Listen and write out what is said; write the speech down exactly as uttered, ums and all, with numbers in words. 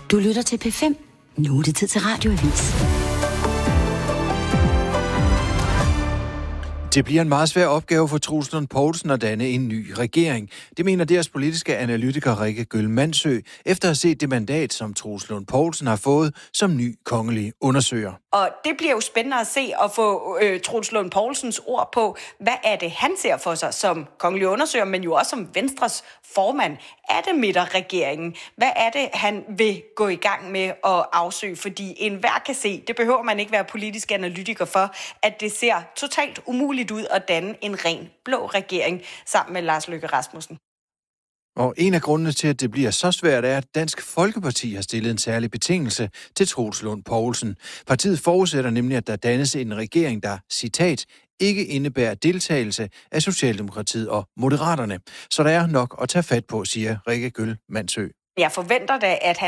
Du lytter til P fem. Nu er det tid til Radioavis. Det bliver en meget svær opgave for Troels Lund Poulsen at danne en ny regering. Det mener deres politiske analytiker Rikke Gøll Mandsø, efter at have set det mandat, som Troels Lund Poulsen har fået som ny kongelig undersøger. Og det bliver jo spændende at se og få øh, Troels Lund Poulsens ord på, hvad er det, han ser for sig som kongelig undersøger, men jo også som Venstres formand. Er det midterregeringen? Hvad er det, han vil gå i gang med at afsøge? Fordi enhver kan se, det behøver man ikke være politisk analytiker for, at det ser totalt umuligt ud at danne en ren blå regering sammen med Lars Løkke Rasmussen. Og en af grundene til, at det bliver så svært, er, at Dansk Folkeparti har stillet en særlig betingelse til Troels Lund Poulsen. Partiet forudsætter nemlig, at der dannes en regering, der, citat, ikke indebærer deltagelse af Socialdemokratiet og Moderaterne. Så der er nok at tage fat på, siger Rikke Gøll Mandsø. Jeg forventer da, at han